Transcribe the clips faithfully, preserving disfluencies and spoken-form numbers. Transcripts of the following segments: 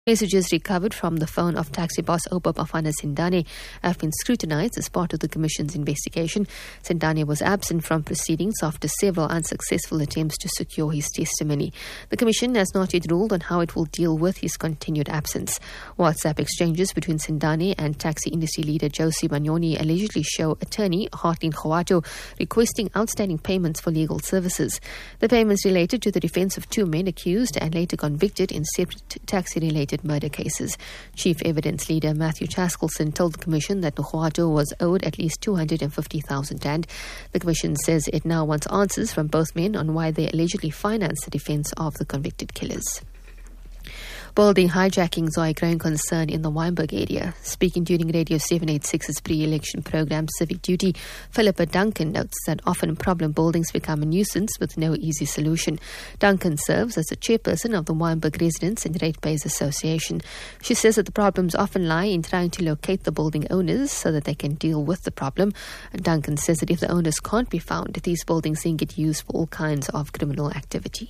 Messages recovered from the phone of taxi boss Oupa Bafana Sindane have been scrutinized as part of the Commission's investigation. Sindane was absent from proceedings after several unsuccessful attempts to secure his testimony. The Commission has not yet ruled on how it will deal with his continued absence. WhatsApp exchanges between Sindane and taxi industry leader Josie Banyoni allegedly show attorney Hartlin Khawato requesting outstanding payments for legal services. The payments related to the defense of two men accused and later convicted in separate taxi-related murder cases. Chief Evidence Leader Matthew Chaskelson told the Commission that Nkhuato was owed at least two hundred fifty thousand rand. The Commission says it now wants answers from both men on why they allegedly financed the defense of the convicted killers. Building hijackings are a growing concern in the Wynberg area. Speaking during Radio seven eighty-six's pre-election program Civic Duty, Philippa Duncan notes that often problem buildings become a nuisance with no easy solution. Duncan serves as the chairperson of the Wynberg Residents and Ratepayers Association. She says that the problems often lie in trying to locate the building owners so that they can deal with the problem. And Duncan says that if the owners can't be found, these buildings then get used for all kinds of criminal activity.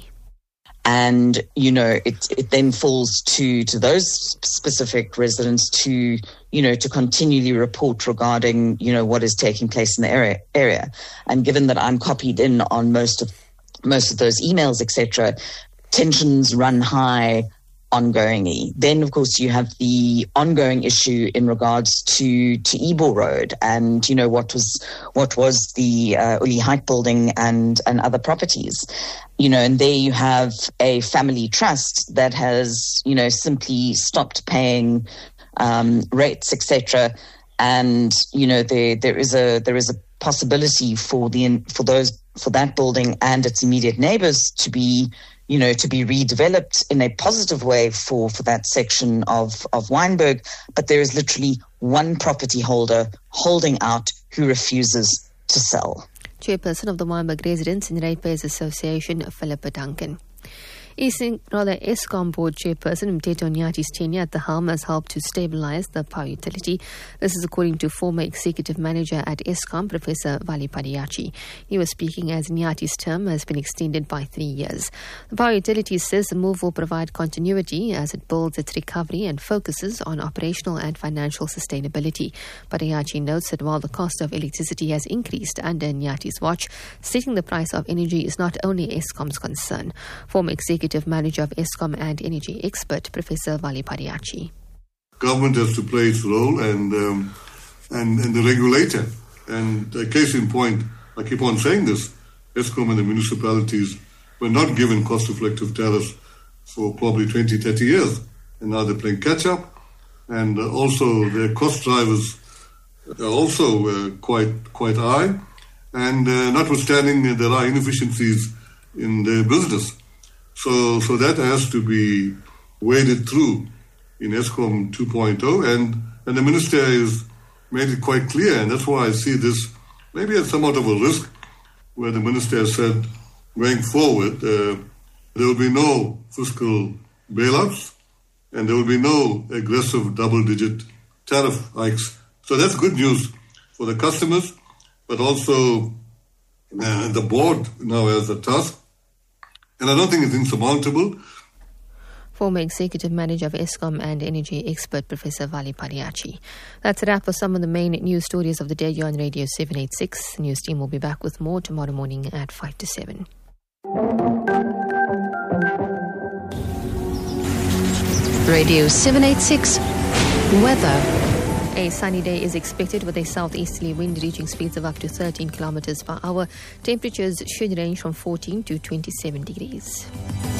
And, you know, it it then falls to, to those specific residents to, you know, to continually report regarding, you know, what is taking place in the area. area. And given that I'm copied in on most of most of those emails, et cetera, tensions run high ongoingly. Then, of course, you have the ongoing issue in regards to, to Ebo Road and, you know, what was what was the uh, Uli Height building and, and other properties. You know, and there you have a family trust that has, you know, simply stopped paying um, rates, et cetera. And, you know, there there is a there is a possibility for the for those for that building and its immediate neighbours to be, you know, to be redeveloped in a positive way for, for that section of, of Wynberg. But there is literally one property holder holding out who refuses to sell. Chairperson of the Wynberg Residents and Ratepayers Association, Philippa Duncan. Eastern, rather, Eskom Board Chairperson Mteto Nyati's tenure at the helm has helped to stabilise the power utility. This is according to former Executive Manager at Eskom, Professor Vali Padiachi. He was speaking as Nyati's term has been extended by three years. The power utility says the move will provide continuity as it builds its recovery and focuses on operational and financial sustainability. Padiachi notes that while the cost of electricity has increased under Nyati's watch, setting the price of energy is not only Eskom's concern. Former Executive Executive Manager of Eskom and Energy Expert, Professor Vali Padiachi. Government has to play its role and, um, and and the regulator. And a case in point, I keep on saying this, Eskom and the municipalities were not given cost-reflective tariffs for probably twenty, thirty years. And now they're playing catch-up. And uh, also their cost drivers are also uh, quite, quite high. And uh, notwithstanding, uh, there are inefficiencies in their business. So so that has to be waded through in Eskom two point oh, and, and the minister has made it quite clear, and that's why I see this maybe as somewhat of a risk, where the minister has said, going forward, uh, there will be no fiscal bailouts, and there will be no aggressive double-digit tariff hikes. So that's good news for the customers, but also uh, the board now has a task. And I don't think it's insurmountable. Former Executive Manager of Eskom and Energy Expert, Professor Vali Padiachi. That's a wrap for some of the main news stories of the day. You're on Radio seven eighty-six. The news team will be back with more tomorrow morning at five to seven. Radio seven eighty-six Weather. A sunny day is expected with a southeasterly wind reaching speeds of up to thirteen kilometers per hour. Temperatures should range from fourteen to twenty-seven degrees.